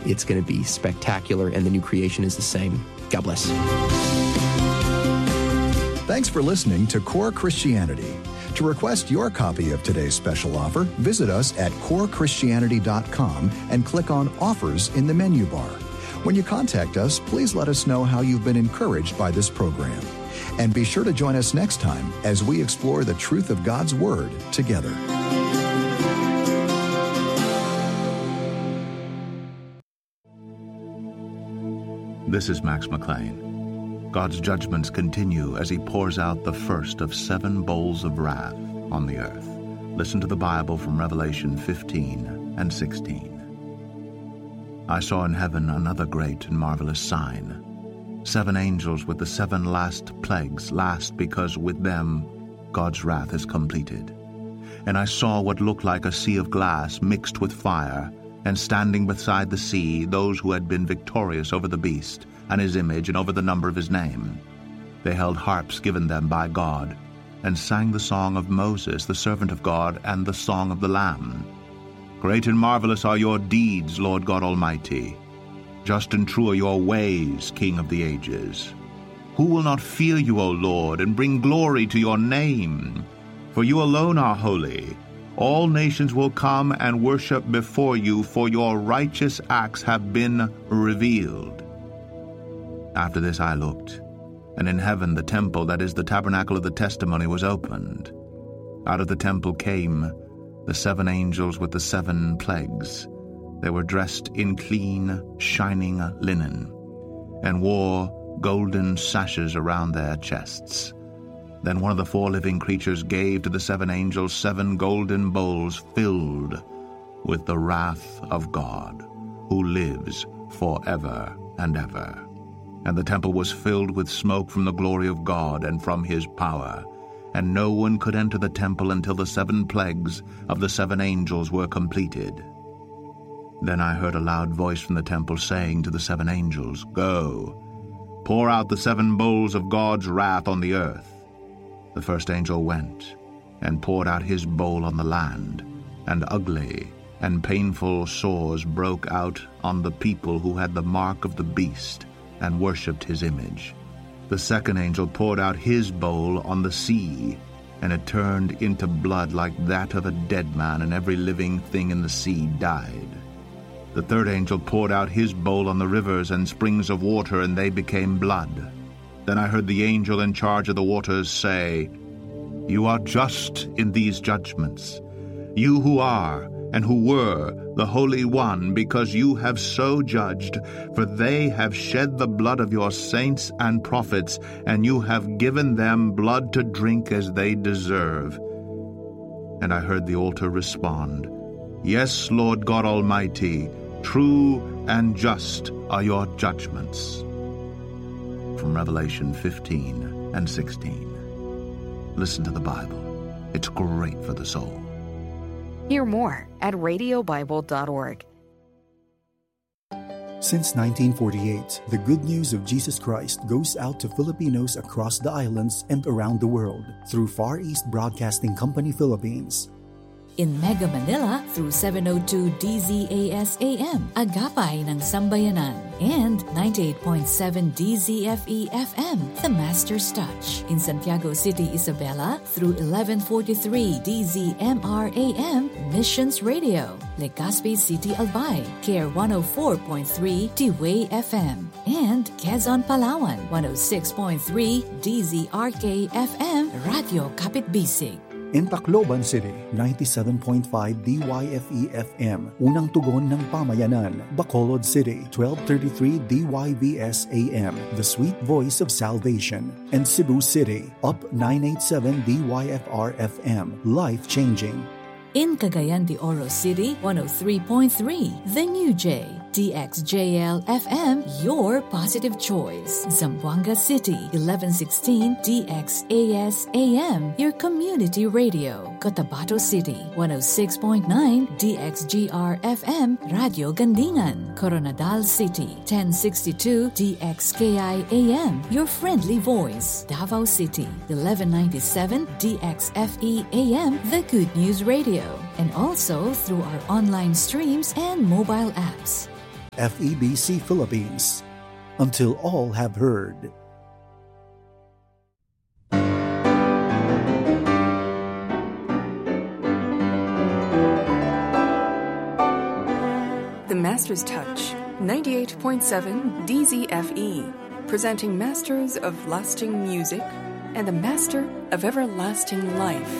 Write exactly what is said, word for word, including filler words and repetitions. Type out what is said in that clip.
It's going to be spectacular, and the new creation is the same. God bless. Thanks for listening to Core Christianity. To request your copy of today's special offer, visit us at core christianity dot com and click on Offers in the menu bar. When you contact us, please let us know how you've been encouraged by this program. And be sure to join us next time as we explore the truth of God's Word together. This is Max McLean. God's judgments continue as he pours out the first of seven bowls of wrath on the earth. Listen to the Bible from Revelation fifteen and sixteen. I saw in heaven another great and marvelous sign. Seven angels with the seven last plagues, last because with them God's wrath is completed. And I saw what looked like a sea of glass mixed with fire, and standing beside the sea those who had been victorious over the beast and his image and over the number of his name. They held harps given them by God, and sang the song of Moses, the servant of God, and the song of the Lamb. Great and marvelous are your deeds, Lord God Almighty. Just and true are your ways, King of the ages. Who will not fear you, O Lord, and bring glory to your name? For you alone are holy. All nations will come and worship before you, for your righteous acts have been revealed. After this I looked, and in heaven the temple, that is the tabernacle of the testimony, was opened. Out of the temple came the seven angels with the seven plagues. They were dressed in clean, shining linen, and wore golden sashes around their chests. Then one of the four living creatures gave to the seven angels seven golden bowls filled with the wrath of God, who lives forever and ever. And the temple was filled with smoke from the glory of God and from his power, and no one could enter the temple until the seven plagues of the seven angels were completed. Then I heard a loud voice from the temple saying to the seven angels, Go, pour out the seven bowls of God's wrath on the earth. The first angel went and poured out his bowl on the land, and ugly and painful sores broke out on the people who had the mark of the beast and worshipped his image. The second angel poured out his bowl on the sea, and it turned into blood like that of a dead man, and every living thing in the sea died. The third angel poured out his bowl on the rivers and springs of water, and they became blood. Then I heard the angel in charge of the waters say, You are just in these judgments, you who are and who were the Holy One, because you have so judged, for they have shed the blood of your saints and prophets, and you have given them blood to drink as they deserve. And I heard the altar respond, Yes, Lord God Almighty, true and just are your judgments. From Revelation fifteen and sixteen. Listen to the Bible. It's great for the soul. Hear more at radio bible dot org. Since nineteen forty-eight, the good news of Jesus Christ goes out to Filipinos across the islands and around the world through Far East Broadcasting Company Philippines. In Mega Manila through seven oh two D Z A S A M, Agapay ng Sambayanan, and ninety-eight point seven D Z F E F M, The Master's Touch. In Santiago City, Isabela through eleven forty-three D Z M R A M, Missions Radio. Legazpi City, Albay, Care one oh four point three T-Way F M. And Quezon, Palawan, one oh six point three D Z R K F M, Radio Kapitbisig. In Tacloban City, ninety-seven point five D Y F E F M, Unang Tugon ng Pamayanan. Bacolod City, twelve thirty-three D Y V S A M, The Sweet Voice of Salvation. And Cebu City, Up nine eighty-seven D Y F R F M, Life Changing. In Cagayan de Oro City, one oh three point three, The New J, D X J L F M, Your Positive Choice. Zamboanga City, eleven sixteen D X A S A M, Your Community Radio. Cotabato City, one oh six point nine D X G R F M, Radio Gandingan. Coronadal City, ten sixty-two D X K I A M, Your Friendly Voice. Davao City, eleven ninety-seven D X F E A M, The Good News Radio. And also through our online streams and mobile apps. F E B C Philippines. Until all have heard. The Master's Touch, ninety-eight point seven D Z F E, presenting Masters of Lasting Music and the Master of Everlasting Life.